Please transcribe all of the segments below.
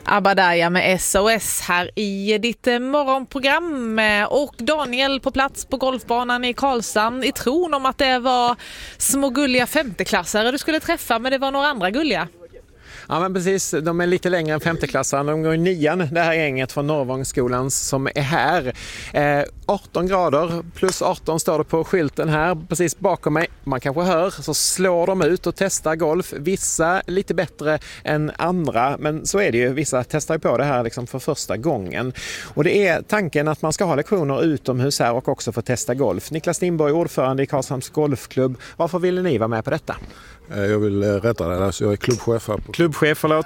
Abadaya med SOS här i ditt morgonprogram, och Daniel på plats på golfbanan i Karlshamn i tron om att det var små gulliga femteklassare du skulle träffa, men det var några andra gulliga. Ja, men precis, de är lite längre än femteklassarna. De går i 9:an, det här gänget från Norrvångsskolan som är här. 18 grader plus 18 står det på skylten här precis bakom mig. Man kanske hör, så slår de ut och testar golf. Vissa lite bättre än andra, men så är det ju. Vissa testar ju på det här liksom för första gången. Och det är tanken att man ska ha lektioner utomhus här och också få testa golf. Niklas Lindborg, ordförande i Karlshamns golfklubb. Varför ville ni vara med på detta? Jag vill rätta det, alltså jag är klubbchef här. Klubbchef, förlåt.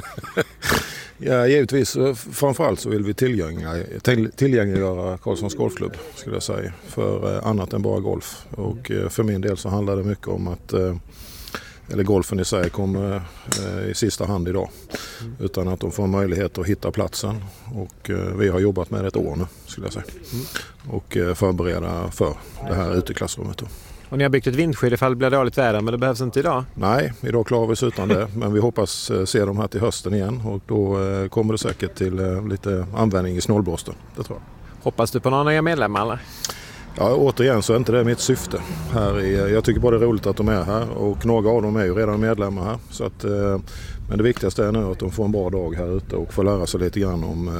Ja, givetvis. Framförallt så vill vi tillgängliggöra Karlshamns golfklubb, skulle jag säga, för annat än bara golf. Och för min del så handlar det mycket om att golfen i sig kommer i sista hand idag. Utan att de får möjlighet att hitta platsen. Och vi har jobbat med det ett år nu, skulle jag säga. Och förbereda för det här uteklassrummet då. Och ni har byggt ett vindskydd ifall det blir dåligt väder, men det behövs inte idag? Nej, idag klarar vi oss utan det. Men vi hoppas se dem här till hösten igen. Och då kommer det säkert till lite användning i snålblåsten, det tror jag. Hoppas du på några nya medlemmar eller? Ja, återigen så är inte det mitt syfte. Jag tycker bara det är roligt att de är här. Och några av dem är ju redan medlemmar här. Så att, men det viktigaste är nu att de får en bra dag här ute och får lära sig lite grann om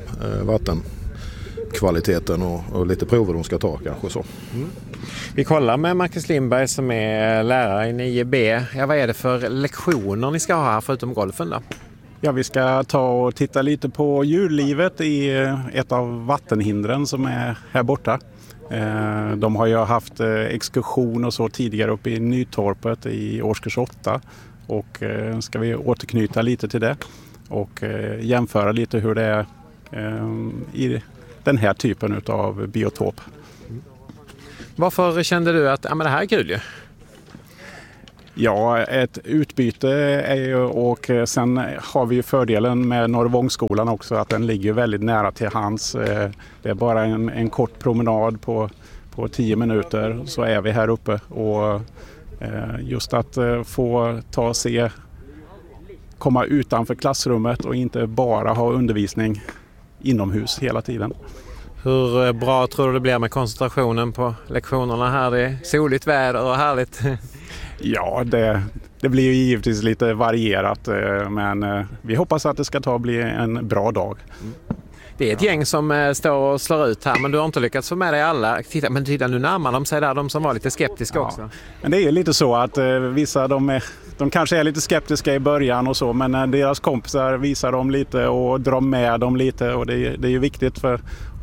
vattenkvaliteten och lite prover de ska ta kanske så. Vi kollar med Marcus Lindberg som är lärare i 9B. Ja, vad är det för lektioner ni ska ha här förutom golfen då? Ja, vi ska ta och titta lite på djurlivet i ett av vattenhindren som är här borta. De har ju haft exkursion och så tidigare uppe i Nytorpet i årskurs 8. Och ska vi återknyta lite till det och jämföra lite hur det är i den här typen av biotop. Varför kände du att men det här är kul ju? Ja, ett utbyte är ju, och sen har vi ju fördelen med Norrvångsskolan också att den ligger väldigt nära till hands. Det är bara en kort promenad på 10 minuter så är vi här uppe, och just att få komma utanför klassrummet och inte bara ha undervisning inomhus hela tiden. Hur bra tror du det blir med koncentrationen på lektionerna här? Det är soligt väder och härligt. Ja, det blir ju givetvis lite varierat, men vi hoppas att det ska bli en bra dag. Det är ett gäng som står och slår ut här, men du har inte lyckats få med dig alla. Titta nu närmar de sig där, de som var lite skeptiska också. Men det är ju lite så att vissa de kanske är lite skeptiska i början och så, men deras kompisar visar dem lite och drar med dem lite, och det är ju viktigt för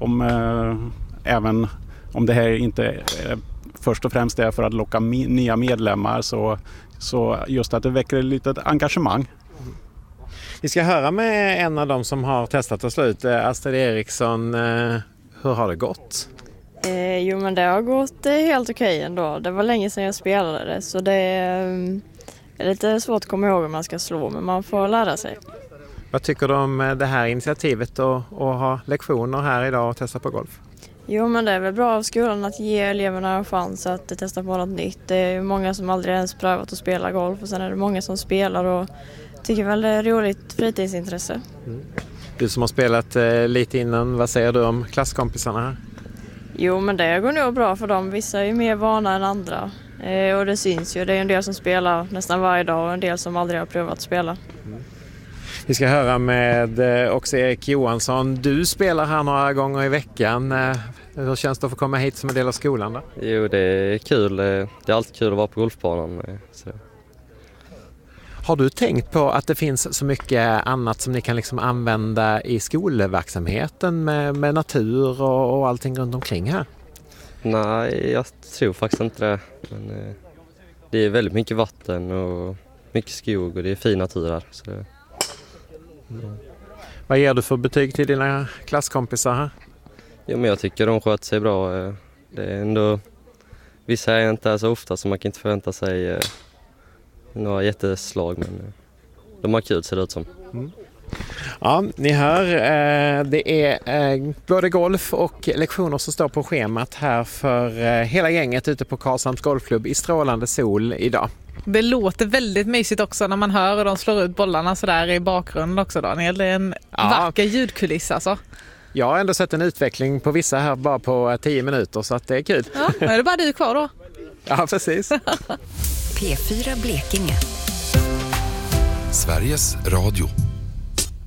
även om det här inte först och främst är för att locka nya medlemmar, så just att det väcker lite engagemang. Vi ska höra med en av dem som har testat att slå ut, Astrid Eriksson. Hur har det gått? Jo, men det har gått helt okej ändå. Det var länge sedan jag spelade det, så det är lite svårt att komma ihåg hur man ska slå, men man får lära sig. Vad tycker du om det här initiativet att ha lektioner här idag och testa på golf? Jo, men det är väl bra av skolan att ge eleverna en chans att testa på något nytt. Det är många som aldrig ens prövat att spela golf, och sen är det många som spelar och tycker väl det är roligt fritidsintresse. Du som har spelat lite innan, vad säger du om klasskompisarna här? Jo, men det går nog bra för dem. Vissa är ju mer vana än andra. Och det syns ju. Det är en del som spelar nästan varje dag och en del som aldrig har prövat att spela. Vi ska höra med också Erik Johansson. Du spelar här några gånger i veckan. Hur känns det att få komma hit som en del av skolan då? Jo, det är kul. Det är alltid kul att vara på golfbanan. Så. Har du tänkt på att det finns så mycket annat som ni kan liksom använda i skolverksamheten med natur och allting runt omkring här? Nej, jag tror faktiskt inte det. Men, det är väldigt mycket vatten och mycket skog och det är fin natur här. Så. Vad ger du för betyg till dina klasskompisar här? Jo, men jag tycker de sköter sig bra. Det är ändå, vissa är inte här så ofta så man kan inte förvänta sig några jätteslag, men de har kul ser det ut som. Ja, ni hör, det är både golf och lektioner som står på schemat här för hela gänget ute på Karlshamns golfklubb i strålande sol idag. Det låter väldigt mysigt också när man hör hur de slår ut bollarna så där i bakgrunden också, Daniel. Det är en vacker ljudkuliss alltså. Jag har ändå sett en utveckling på vissa här bara på 10 minuter så att det är kul. Ja, är det bara du kvar då? Ja, precis. P4 Blekinge. Sveriges Radio.